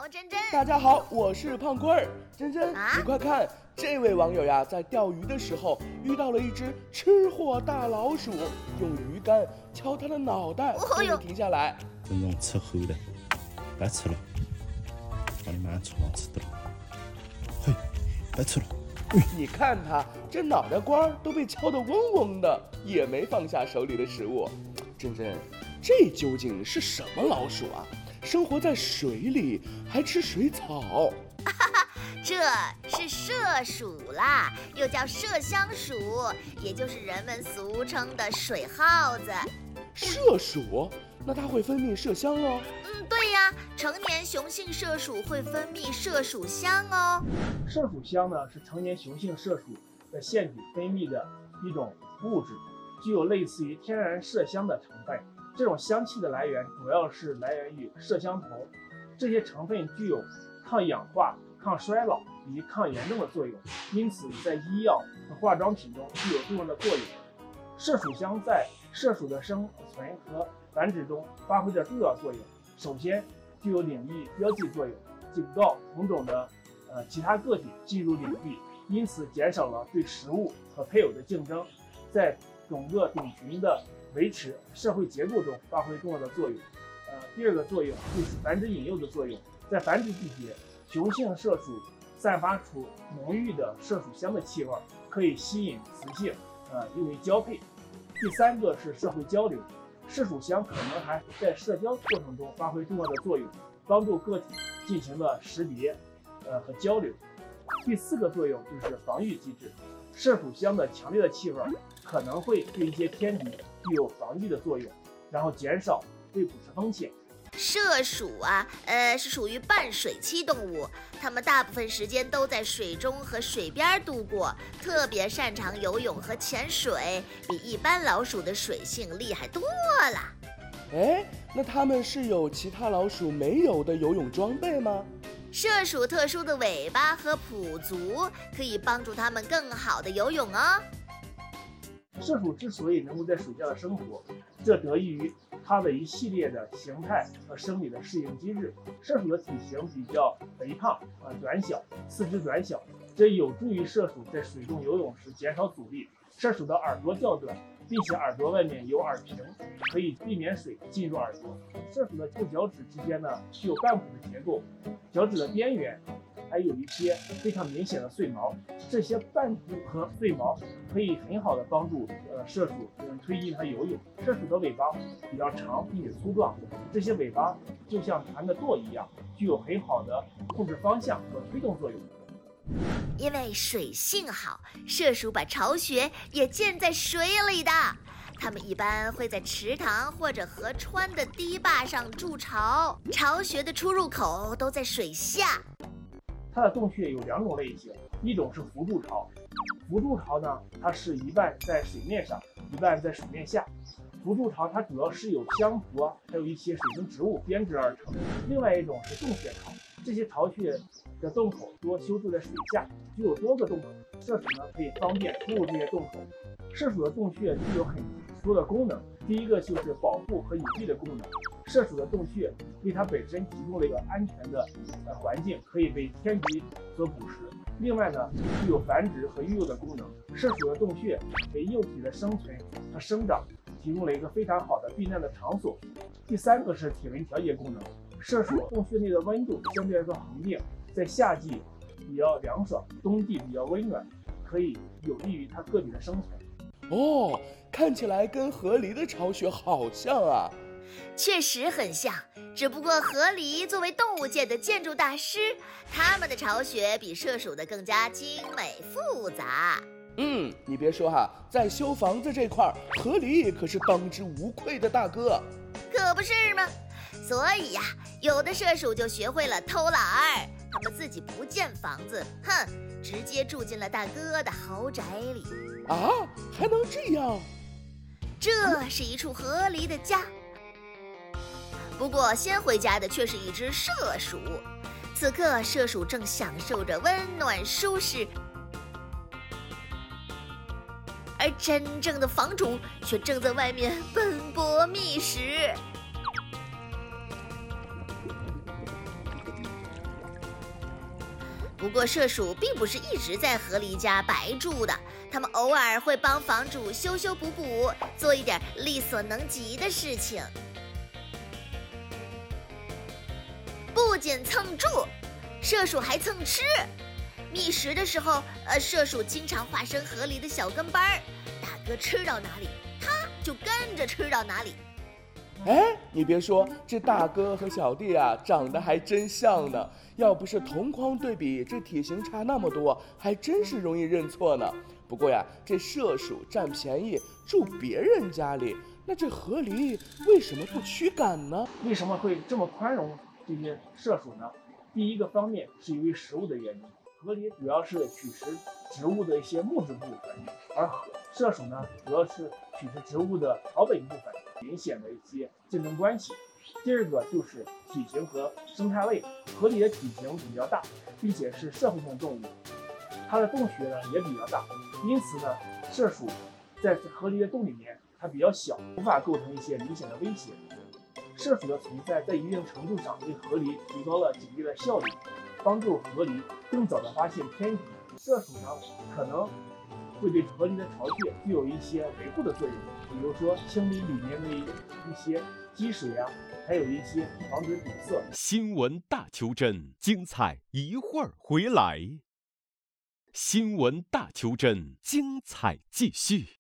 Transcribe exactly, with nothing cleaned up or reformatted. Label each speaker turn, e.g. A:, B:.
A: 珍珍。
B: 大家好，我是胖棍儿。珍珍、
A: 啊，
B: 你快看，这位网友呀，在钓鱼的时候遇到了一只吃货大老鼠，用鱼竿敲它的脑袋，终于停下来。
C: 这种吃猴的，别吃了，把你妈虫吃的。嘿，别吃了。
B: 你看他这脑袋瓜都被敲得嗡嗡的，也没放下手里的食物。珍珍，这究竟是什么老鼠啊？生活在水里，还吃水草。
A: 这是麝鼠啦，又叫麝香鼠，也就是人们俗称的水耗子。
B: 麝鼠？那它会分泌麝香哦？
A: 嗯，对呀，成年雄性麝鼠会分泌麝鼠香哦。
D: 麝鼠香呢，是成年雄性麝鼠的腺体分泌的一种物质，具有类似于天然麝香的成分。这种香气的来源主要是来源于麝香酮，这些成分具有抗氧化、抗衰老以及抗炎症的作用，因此在医药和化妆品中具有重要的作用。麝鼠香在麝鼠的生存和繁殖中发挥着重要作用。首先，具有领域标记作用，警告同种的呃其他个体进入领域，因此减少了对食物和配偶的竞争，在整个种群的维持社会结构中发挥重要的作用。呃，第二个作用就是繁殖引诱的作用，在繁殖季节，雄性麝鼠散发出浓郁的麝鼠香的气味，可以吸引雌性，呃，用于交配。第三个是社会交流，麝鼠香可能还在社交过程中发挥重要的作用，帮助个体进行了识别，呃和交流。第四个作用就是防御机制，麝鼠香的强烈的气味可能会对一些天敌具有防御的作用，然后减少被捕食风险。
A: 麝鼠啊，呃，是属于半水栖动物，它们大部分时间都在水中和水边度过，特别擅长游泳和潜水，比一般老鼠的水性厉害多了。
B: 哎，那它们是有其他老鼠没有的游泳装备吗？
A: 麝鼠特殊的尾巴和蹼足可以帮助它们更好的游泳哦。
D: 麝鼠之所以能够在水下生活，这得益于它的一系列的形态和生理的适应机制。麝鼠的体型比较肥胖啊、短小，四肢短小，这有助于麝鼠在水中游泳时减少阻力。麝鼠的耳朵较短，并且耳朵外面有耳屏，可以避免水进入耳朵。麝鼠的后脚趾之间呢，具有半弧的结构，脚趾的边缘还有一些非常明显的碎毛，这些半弧和碎毛可以很好的帮助呃麝鼠嗯推进它游泳。麝鼠的尾巴比较长并且粗壮，这些尾巴就像船的舵一样，具有很好的控制方向和推动作用。
A: 因为水性好，麝鼠把巢穴也建在水里的。它们一般会在池塘或者河川的堤坝上筑巢，巢穴的出入口都在水下。
D: 它的洞穴有两种类型，一种是浮筑巢。浮筑巢呢，它是一半在水面上，一半在水面下。浮筑巢它主要是由香蒲啊，还有一些水生植物编织而成。另外一种是洞穴巢，这些巢穴的洞口多修筑在水下，具有多个洞口，麝鼠呢可以方便出入这些洞口。麝鼠的洞穴具有很多的功能，第一个就是保护和隐蔽的功能。麝鼠的洞穴为它本身提供了一个安全的呃环境，可以被天敌所捕食。另外呢，具有繁殖和育幼的功能。麝鼠的洞穴为幼体的生存和生长提供了一个非常好的避难的场所。第三个是体温调节功能。麝鼠洞穴内的温度相对来说恒定，在夏季比较凉爽，冬季比较温暖，可以有利于它个体的生存。
B: 哦，看起来跟河狸的巢穴好像啊。
A: 确实很像，只不过河狸作为动物界的建筑大师，它们的巢穴比麝鼠的更加精美复杂。
B: 嗯，你别说哈，在修房子这块，河狸可是当之无愧的大哥。
A: 可不是吗？所以呀、啊，有的麝鼠就学会了偷懒儿，他们自己不建房子，哼，直接住进了大哥的豪宅里。
B: 啊，还能这样？
A: 这是一处河狸的家。不过先回家的却是一只麝鼠。此刻麝鼠正享受着温暖舒适，而真正的房主却正在外面奔波觅食。 不过麝鼠并不是一直在河狸家白住的，它们偶尔会帮房主修修补补，做一点力所能及的事情。不仅蹭住，麝鼠还蹭吃。觅食的时候，呃，麝鼠经常化身河狸的小跟班儿，大哥吃到哪里，它就跟着吃到哪里。
B: 哎，你别说，这大哥和小弟啊，长得还真像呢。要不是同框对比，这体型差那么多，还真是容易认错呢。不过呀，这麝鼠占便宜住别人家里，那这河狸为什么不驱赶呢？
D: 为什么会这么宽容这些麝鼠呢？第一个方面是由于食物的原因，河狸主要是取食植物的一些木质部分，而麝鼠呢主要是取食植物的草本部分，明显的一些竞争关系。第二个就是体型和生态位，河狸的体型比较大，并且是社会性动物，它的洞穴呢也比较大，因此呢，麝鼠在河狸的洞里面它比较小，无法构成一些明显的威胁。麝鼠的存在在一定程度上为河狸提高了警戒的效率，帮助河狸更早的发现天敌。麝鼠呢可能会对河狸的巢穴具有一些维护的作用，比如说清理里面的一些积水啊，还有一些防止堵塞。
E: 新闻大求真，精彩一会儿回来。新闻大求真，精彩继续。